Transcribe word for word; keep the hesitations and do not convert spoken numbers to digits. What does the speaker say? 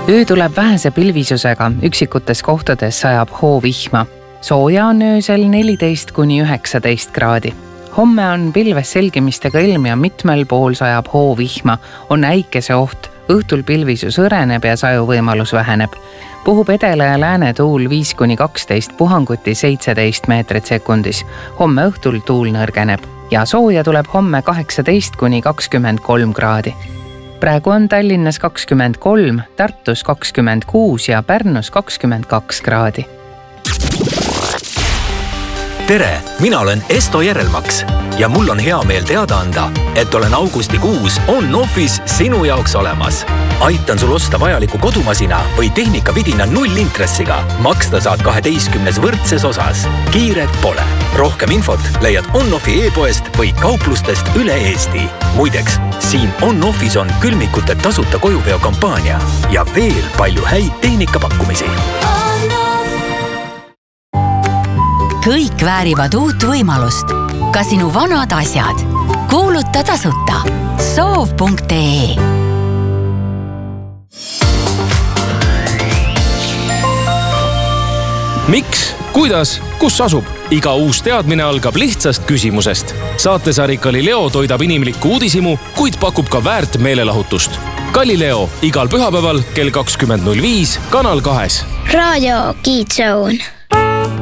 Öö tuleb vähese pilvisusega, üksikutes kohtades sajab hoovihma. Sooja on öösel neliteist kuni üheksateist kraadi. Homme on pilves selgimistega ilm ja mitmel pool sajab hoovihma, on äikese oht, õhtul pilvisus õreneb ja sajuvõimalus väheneb. Puhub edela ja lääne tuul viis kuni kaksteist, puhanguti seitseteist meetrit sekundis. Homme õhtul tuul nõrgeneb ja sooja tuleb homme kaheksateist kuni kakskümmend kolm kraadi. Praegu on Tallinnas kakskümmend kolm, Tartus kakskümmend kuus ja Pärnus kakskümmend kaks kraadi. Tere, mina olen Esto Järelmaks ja mul on hea meel teada anda, et olen augustikuus On-Office sinu jaoks olemas. Aitan sul osta vajaliku kodumasina või tehnikavidina nullintressiga. Maksta saad kaheteistkümnes võrdses osas. Kiiret pole. Rohkem infot leiad On-Offi e-poest või kauplustest üle Eesti. Muideks, siin On-Office on külmikute tasuta kojuveo kampaania ja veel palju häid tehnikapakkumisi. Kõik väärivad uut võimalust. Ka sinu vanad asjad. Kuuluta tasuta. soov punkt ee. Miks? Kuidas? Kus asub? Iga uus teadmine algab lihtsast küsimusest. Saatesari Galileo toidab inimlikku uudisimu, kuid pakub ka väärt meelelahutust. Galileo igal pühapäeval kell kakskümmend null viis Kanal kahes. Raadio Kids Zone.